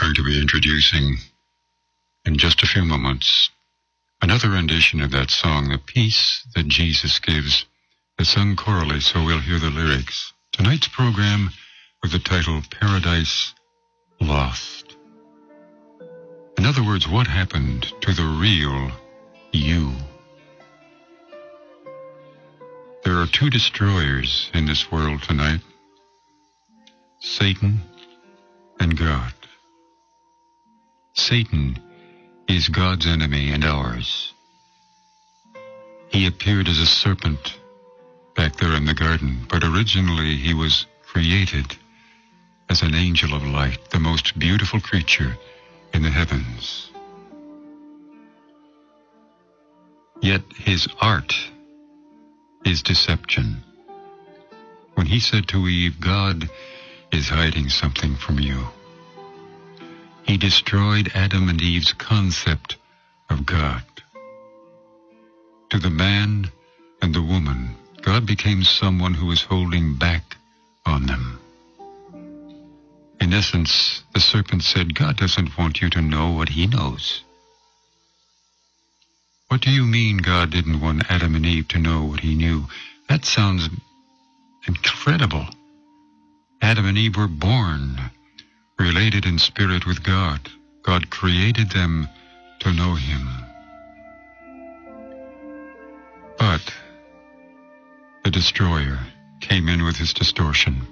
going to be introducing, in just a few moments, another rendition of that song, The Peace That Jesus Gives, that's sung chorally, so we'll hear the lyrics. Tonight's program with the title Paradise Lost. In other words, what happened to the real you? There are two destroyers in this world tonight, Satan and God. Satan is God's enemy and ours. He appeared as a serpent back there in the garden, but originally he was created as an angel of light, the most beautiful creature in the heavens. Yet his art is deception. When he said to Eve, God is hiding something from you, he destroyed Adam and Eve's concept of God. To the man and the woman, God became someone who was holding back on them. In essence, the serpent said, God doesn't want you to know what he knows. What do you mean God didn't want Adam and Eve to know what he knew? That sounds incredible. Adam and Eve were born, related in spirit with God. God created them to know him. But the destroyer came in with his distortion.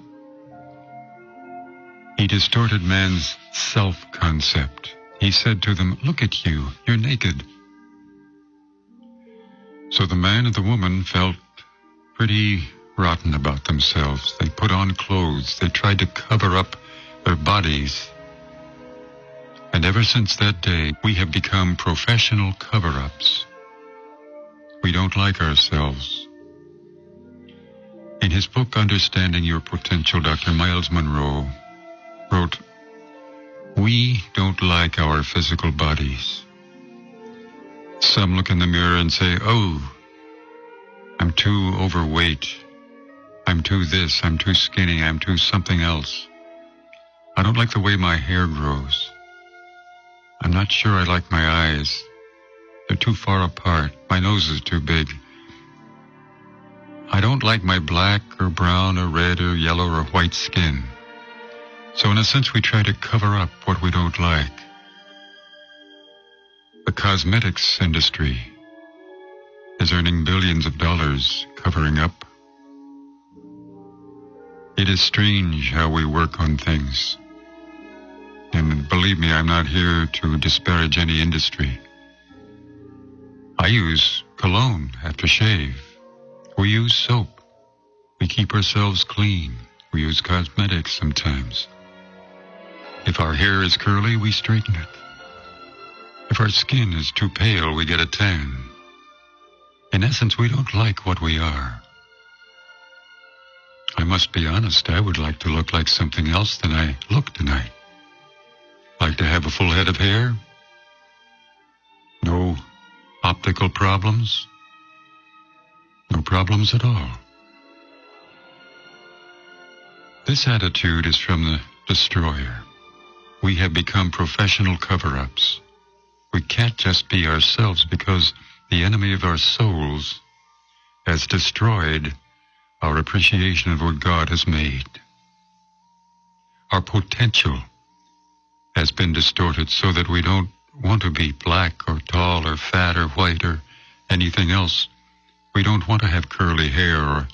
He distorted man's self-concept. He said to them, look at you, you're naked. So the man and the woman felt pretty rotten about themselves. They put on clothes. They tried to cover up their bodies. And ever since that day, we have become professional cover-ups. We don't like ourselves. In his book, Understanding Your Potential, Dr. Miles Monroe wrote, we don't like our physical bodies. Some look in the mirror and say, oh, I'm too overweight. I'm too this, I'm too skinny, I'm too something else. I don't like the way my hair grows. I'm not sure I like my eyes. They're too far apart. My nose is too big. I don't like my black or brown or red or yellow or white skin. So in a sense, we try to cover up what we don't like. The cosmetics industry is earning billions of dollars covering up. It is strange how we work on things. And believe me, I'm not here to disparage any industry. I use cologne after shave. We use soap. We keep ourselves clean. We use cosmetics sometimes. If our hair is curly, we straighten it. If our skin is too pale, we get a tan. In essence, we don't like what we are. I must be honest, I would like to look like something else than I look tonight. Like to have a full head of hair? No optical problems? No problems at all. This attitude is from the destroyer. We have become professional cover-ups. We can't just be ourselves because the enemy of our souls has destroyed our appreciation of what God has made. Our potential has been distorted so that we don't want to be black or tall or fat or white or anything else. We don't want to have curly hair or